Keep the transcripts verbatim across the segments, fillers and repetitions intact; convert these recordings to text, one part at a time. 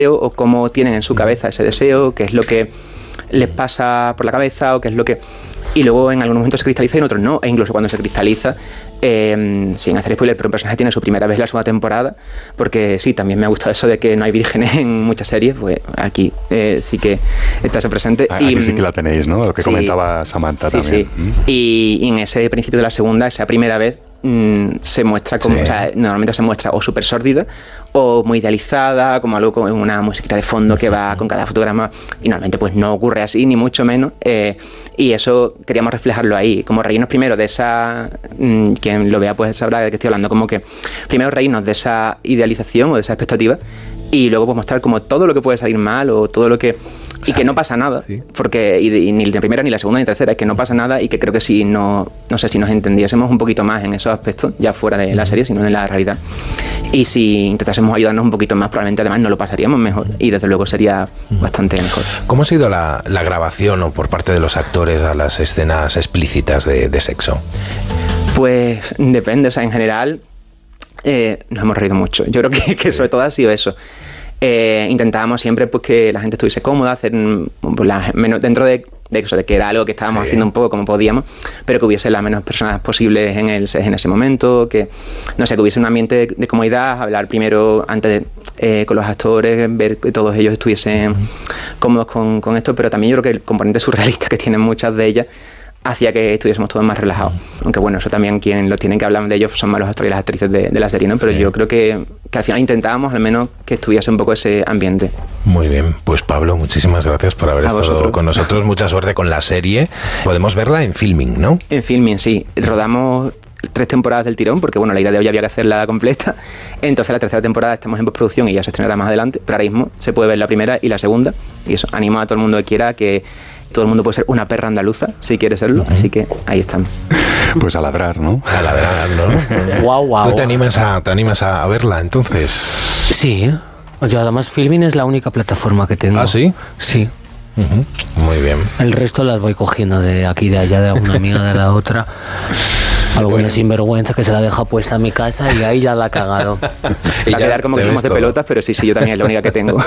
o cómo tienen en su cabeza ese deseo, qué es lo que les pasa por la cabeza o qué es lo que... Y luego en algunos momentos se cristaliza y en otros no, e incluso cuando se cristaliza, eh, sin hacer spoiler, pero un personaje tiene su primera vez en la segunda temporada, porque sí, también me ha gustado eso de que no hay vírgenes en muchas series, pues aquí eh, sí que está eso presente. Aquí y, sí que la tenéis, ¿no? Lo que sí, comentaba Samantha sí, también. Sí. ¿Mm? Y, y en ese principio de la segunda, esa primera vez, se muestra como, sí. o sea, normalmente se muestra o súper sórdida o muy idealizada, como algo con una musiquita de fondo que va con cada fotograma, y normalmente pues no ocurre así, ni mucho menos, eh, y eso queríamos reflejarlo ahí, como reírnos primero de esa, mmm, quien lo vea pues sabrá de qué estoy hablando, como que primero reírnos de esa idealización o de esa expectativa, y luego pues mostrar como todo lo que puede salir mal o todo lo que... Y que no pasa nada, ¿sí? Porque y, y ni la primera, ni la segunda, ni la tercera, es que no pasa nada, y que creo que si no, no sé, si nos entendiésemos un poquito más en esos aspectos, ya fuera de la serie, sino en la realidad, y si intentásemos ayudarnos un poquito más, probablemente además nos lo pasaríamos mejor, y desde luego sería bastante mejor. ¿Cómo ha sido la, la grabación o por parte de los actores a las escenas explícitas de, de sexo? Pues depende, o sea, en general eh, nos hemos reído mucho. Yo creo que, que sobre todo ha sido eso. Eh, intentábamos siempre pues, que la gente estuviese cómoda, hacer pues, la, menos, dentro de, de eso, de que era algo que estábamos sí. haciendo un poco como podíamos, pero que hubiese las menos personas posibles en, el, en ese momento, que no sé, que hubiese un ambiente de, de comodidad, hablar primero antes de, eh, con los actores, ver que todos ellos estuviesen uh-huh. cómodos con, con esto, pero también yo creo que el componente surrealista que tienen muchas de ellas hacía que estuviésemos todos más relajados. Aunque bueno, eso también quien lo tienen que hablar de ellos son más los actores y las actrices de, de la serie, ¿no? Pero sí. yo creo que, que al final intentábamos al menos que estuviese un poco ese ambiente. Muy bien, pues Pablo, muchísimas gracias por haber A estado vosotros. con nosotros. Mucha suerte con la serie. Podemos verla en Filming, ¿no? En Filming, sí. Rodamos tres temporadas del tirón, porque bueno, la idea de hoy había que hacerla completa. Entonces la tercera temporada estamos en postproducción y ya se estrenará más adelante, pero ahora mismo se puede ver la primera y la segunda, y eso, animo a todo el mundo que quiera, que todo el mundo puede ser una perra andaluza si quiere serlo, uh-huh. así que ahí están. Pues a ladrar, ¿no? A ladrar, ¿no? Guau, guau. ¿Tú te animas a, te animas a verla entonces? Sí, yo además Filming es la única plataforma que tengo. ¿Ah, sí? Sí. Uh-huh. Muy bien. El resto las voy cogiendo de aquí, de allá, de una amiga, de la otra. Alguna bueno. sinvergüenza que se la deja puesta en mi casa y ahí ya la ha cagado. Va a quedar como que somos de pelotas, pero sí, sí, yo también es la única que tengo.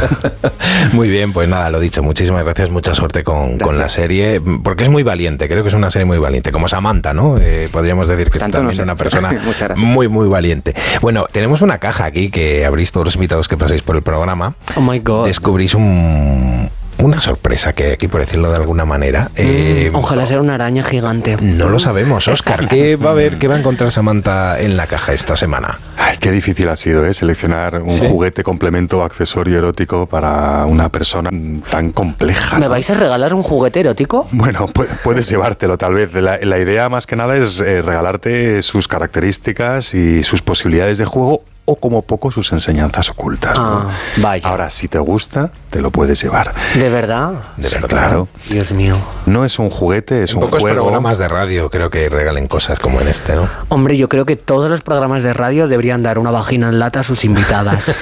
Muy bien, pues nada, lo dicho, muchísimas gracias, mucha suerte con, con la serie, porque es muy valiente, creo que es una serie muy valiente, como Samantha, ¿no? Eh, podríamos decir que Tanto es también no sé. una persona muy, muy valiente. Bueno, tenemos una caja aquí que abrís todos los invitados que paséis por el programa. Oh my God. Descubrís un... una sorpresa que aquí, por decirlo de alguna manera. Mm, eh, ojalá sea una araña gigante. No lo sabemos, Óscar. ¿Qué va a ver, qué va a encontrar Samantha en la caja esta semana? Ay, qué difícil ha sido, ¿eh? Seleccionar un ¿Sí? juguete, complemento o accesorio erótico para una persona tan compleja. ¿Me ¿no? vais a regalar un juguete erótico? Bueno, pu- puedes llevártelo tal vez. La, la idea más que nada es eh, regalarte sus características y sus posibilidades de juego, o como poco sus enseñanzas ocultas. Ah, ¿no? Vaya. Ahora, si te gusta, te lo puedes llevar. ¿De verdad? De sí, verdad. Claro. Dios mío. No es un juguete, es en un pocos juego. programas de radio creo que regalen cosas como en este, ¿no? Hombre, yo creo que todos los programas de radio deberían dar una vagina en lata a sus invitadas.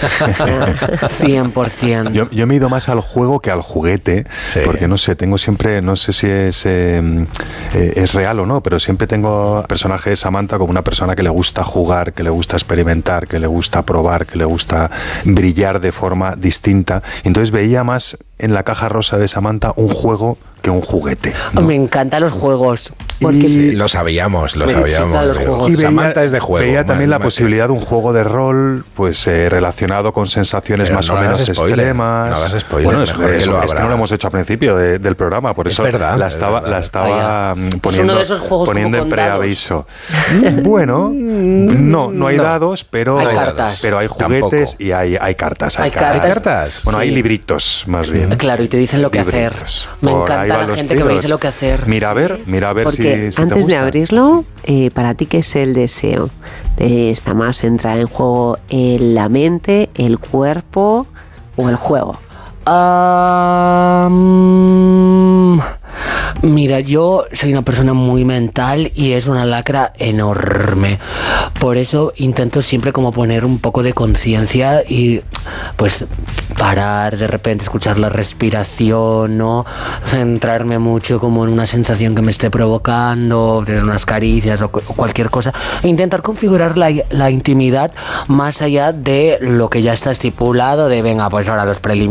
cien por ciento. Yo, yo me he ido más al juego que al juguete, sí. porque no sé, tengo siempre, no sé si es, eh, eh, es real o no, pero siempre tengo al personaje de Samantha como una persona que le gusta jugar, que le gusta experimentar, que le gusta probar, que le gusta brillar de forma distinta. Entonces veía más en la caja rosa de Samantha un juego que un juguete, ¿no? Me encantan los juegos. Porque y lo sabíamos, lo sabíamos. Los juegos. Y veía, Samantha es de juego. Veía también más, la posibilidad de un juego de rol, pues eh, relacionado con sensaciones Pero más no o menos spoiler, extremas. No hagas spoiler, bueno, es, mejor que eso, lo es que no lo hemos hecho al principio de, del programa, por eso es verdad, la estaba, verdad. La estaba Ah, poniendo, es uno de esos juegos poniendo en preaviso. dados. Bueno, no, no hay no. dados, pero hay, cartas. Pero hay juguetes Tampoco. y hay, hay cartas. Hay, hay cartas. cartas. cartas. Bueno, sí. hay libritos, más bien. Claro, y te dicen lo que libritos. hacer. Me por encanta la gente tiros. que me dice lo que hacer. Mira a ver, mira a ver Porque si, si antes te gusta. de abrirlo, eh, para ti, ¿qué es el deseo? Eh, ¿Está más entra en juego en la mente, el cuerpo o el juego? Um, Mira, yo soy una persona muy mental y es una lacra enorme. Por eso intento siempre como poner un poco de conciencia y pues parar, de repente escuchar la respiración, no centrarme mucho como en una sensación que me esté provocando, de unas caricias o, o cualquier cosa. E intentar configurar la, la intimidad más allá de lo que ya está estipulado, de venga, pues ahora los preliminares